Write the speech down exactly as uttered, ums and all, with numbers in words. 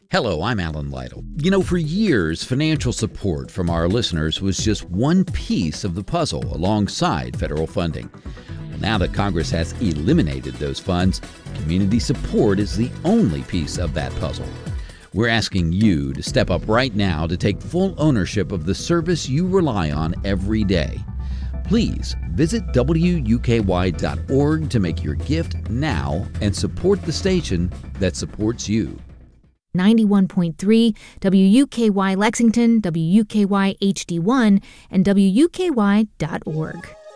Hello, I'm Alan Lytle. You know, for years, financial support from our listeners was just one piece of the puzzle alongside federal funding. Well, now that Congress has eliminated those funds, community support is the only piece of that puzzle. We're asking you to step up right now to take full ownership of the service you rely on every day. Please visit W U K Y dot org to make your gift now and support the station that supports you. ninety-one point three, W U K Y Lexington, W U K Y H D one, and W U K Y dot org.